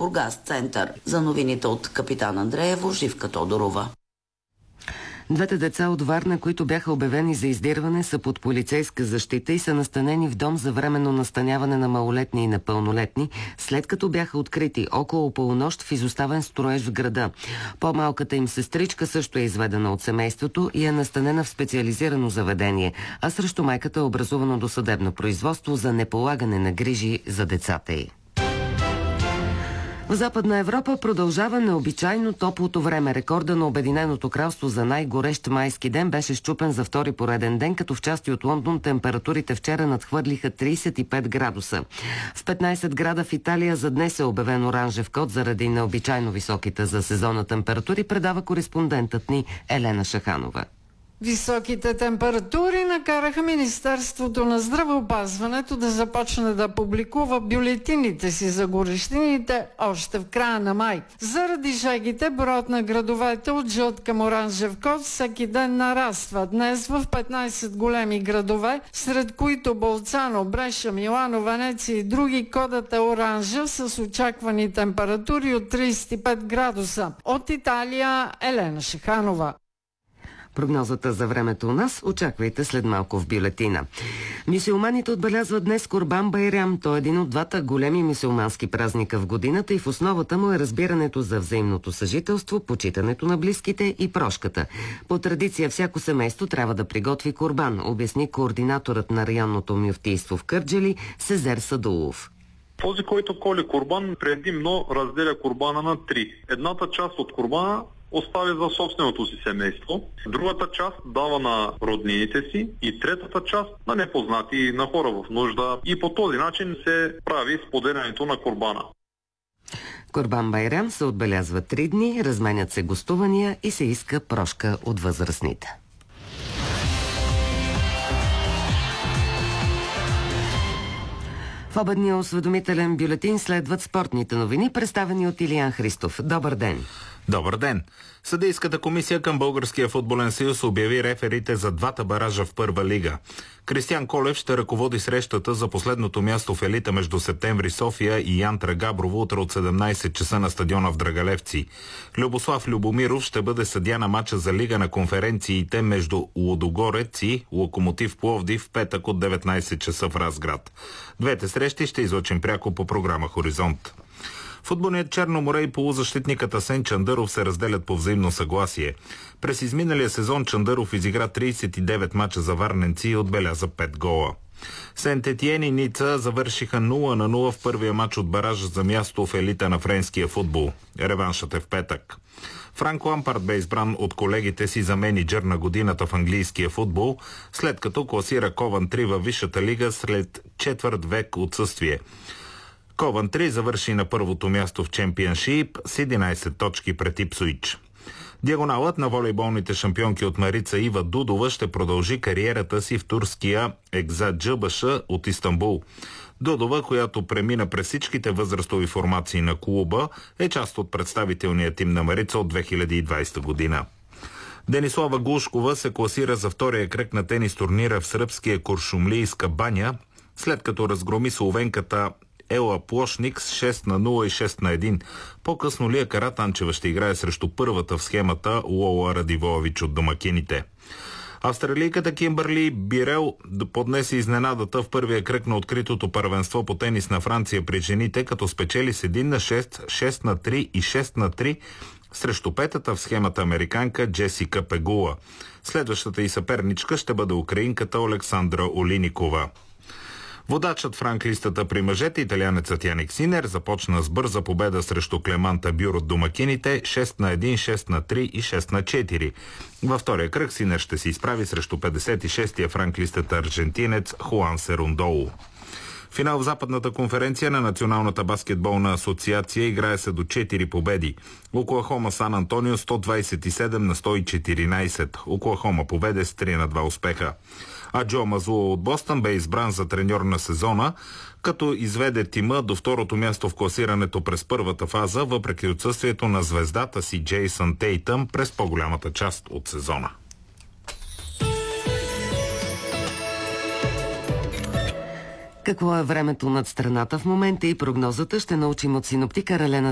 Бургас център. За новините от Капитан Андреево, Живка Тодорова. Двете деца от Варна, които бяха обявени за издирване, са под полицейска защита и са настанени в дом за временно настаняване на малолетни и непълнолетни, след като бяха открити около полунощ в изоставен строеж в града. По-малката им сестричка също е изведена от семейството и е настанена в специализирано заведение, а срещу майката е образувано досъдебно производство за неполагане на грижи за децата й. В Западна Европа продължава необичайно топлото време. Рекорда на Обединеното кралство за най-горещ майски ден беше счупен за втори пореден ден, като в части от Лондон температурите вчера надхвърлиха 35 градуса. В 15 града в Италия за днес е обявен оранжев код заради необичайно високите за сезона температури, предава кореспондентът ни Елена Шаханова. Високите температури накараха Министерството на здравеопазването да започне да публикува бюлетините си за горещините още в края на май. Заради жегите, броят на градовете от жълт към оранжев код всеки ден нараства. Днес в 15 големи градове, сред които Болцано, Бреша, Милано, Венеция и други, кодът е оранжев с очаквани температури от 35 градуса. От Италия, Елена Шаханова. Прогнозата за времето у нас очаквайте след малко в бюлетина. Мюсюлманите отбелязват днес Курбан Байрам. Той е един от двата големи мюсюлмански празника в годината и в основата му е разбирането за взаимното съжителство, почитането на близките и прошката. По традиция всяко семейство трябва да приготви курбан, обясни координаторът на районното мюфтийство в Кърджали Сезер Садулов. Този, който коли курбан, предимно разделя курбана на три. Едната част от курбана остави за собственото си семейство, другата част дава на роднините си и третата част на непознати, на хора в нужда, и по този начин се прави споделянето на курбана. Курбан Байрам се отбелязва 3 дни, разменят се гостувания и се иска прошка от възрастните. В обедния осведомителен бюлетин следват спортните новини, представени от Илиян Христов. Добър ден! Добър ден! Съдийската комисия към Българския футболен съюз обяви реферите за двата баража в първа лига. Кристиан Колев ще ръководи срещата за последното място в елита между Септември София и Янтра Габрово утре от 17 часа на стадиона в Драгалевци. Любослав Любомиров ще бъде съдия на мача за лига на конференциите между Лудогорец и Локомотив Пловдив в петък от 19 часа в Разград. Двете срещи ще излъчим пряко по програма Хоризонт. Футболният Черно море и полузащитникът Асен Чандъров се разделят по взаимно съгласие. През изминалия сезон Чандъров изигра 39 мача за варненци и отбеляза 5 гола. Сент-Етиен и Ница завършиха 0-0 в първия мач от баража за място в елита на френския футбол. Реваншът е в петък. Франк Лампард бе избран от колегите си за мениджър на годината в английския футбол, след като класира Ковантри във Висшата лига след четвърт век отсъствие. Ковантри завърши на първото място в Чемпионшип с 11 точки пред Ипсуич. Диагоналът на волейболните шампионки от Марица Ива Дудова ще продължи кариерата си в турския Екзаджъбаша от Истанбул. Дудова, която премина през всичките възрастови формации на клуба, е част от представителния тим на Марица от 2020 година. Денислава Глушкова се класира за втория кръг на тенис турнира в сръбския Куршумлийска баня, след като разгроми словенката Ела Плошник с 6-0 и 6-1. По-късно Лия Каратанчева ще играе срещу първата в схемата Лола Радиволович от домакините. Австралийката Кимбърли Бирел поднесе изненадата в първия кръг на откритото първенство по тенис на Франция при жените, като спечели с 1-6, 6-3 и 6-3 срещу петата в схемата американка Джесика Пегула. Следващата и съперничка ще бъде украинката Олександра Олиникова. Водачът в ранглистата при мъжете, италианецът Яник Синер, започна с бърза победа срещу Клеманта Бюр от домакините 6-1, 6-3 и 6-4. Във втория кръг Синер ще се изправи срещу 56-я в ранглистата аржентинец Хуан Серундоло. Финал в Западната конференция на Националната баскетболна асоциация играе се до 4 победи. Оклахома Сан Антонио 127-114. Оклахома победе с 3-2 успеха. А Джо Мазула от Бостън бе избран за треньор на сезона, като изведе тима до второто място в класирането през първата фаза, въпреки отсъствието на звездата си Джейсън Тейтъм през по-голямата част от сезона. Какво е времето над страната в момента и прогнозата ще научим от синоптика Ралена